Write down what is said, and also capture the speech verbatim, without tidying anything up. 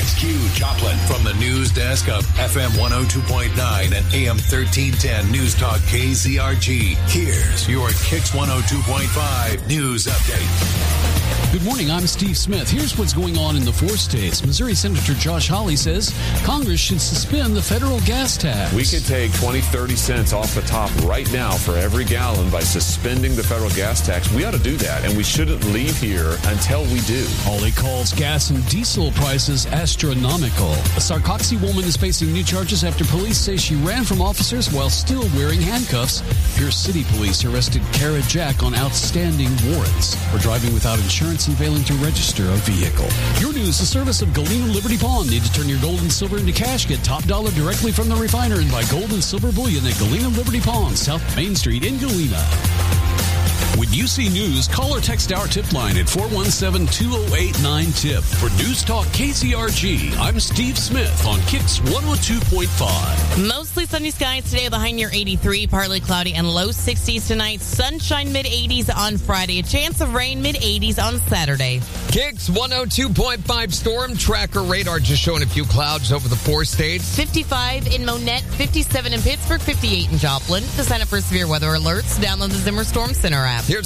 It's Q Joplin from the news desk of F M one oh two point nine and A M thirteen ten News Talk K Z R G. Here's your Kicks one oh two point five news update. Good morning, I'm Steve Smith. Here's what's going on in the four states. Missouri Senator Josh Hawley says Congress should suspend the federal gas tax. We could take twenty, thirty cents off the top right now for every gallon by suspending the federal gas tax. We ought to do that, and we shouldn't leave here until we do. Hawley calls gas and diesel prices astronomical. A Sarcoxy woman is facing new charges after police say she ran from officers while still wearing handcuffs. Pierce City Police arrested Kara Jack on outstanding warrants for driving without insurance and failing to register a vehicle. Your news, the service of Galena Liberty Pawn. Need to turn your gold and silver into cash? Get top dollar directly from the refiner and buy gold and silver bullion at Galena Liberty Pawn, South Main Street in Galena. When you see news, call or text our tip line at four one seven, two oh eight nine, T I P. For News Talk K Z R G, I'm Steve Smith on Kicks one oh two point five. Mostly sunny skies today, behind near eighty-three, partly cloudy and low sixties tonight. Sunshine mid-eighties on Friday. A chance of rain mid-eighties on Saturday. Kicks one oh two point five storm tracker radar just showing a few clouds over the four states. fifty-five in Monette, fifty-seven in Pittsburgh, fifty-eight in Joplin. The Center for Severe Weather Alerts. Download the Zimmer Storm Center app. Here's